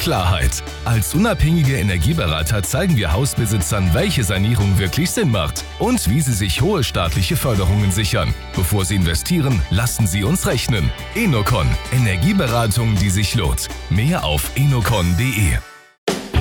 Klarheit. Als unabhängige Energieberater zeigen wir Hausbesitzern, welche Sanierung wirklich Sinn macht und wie sie sich hohe staatliche Förderungen sichern. Bevor Sie investieren, lassen Sie uns rechnen. Enocon. Energieberatung, die sich lohnt. Mehr auf enocon.de.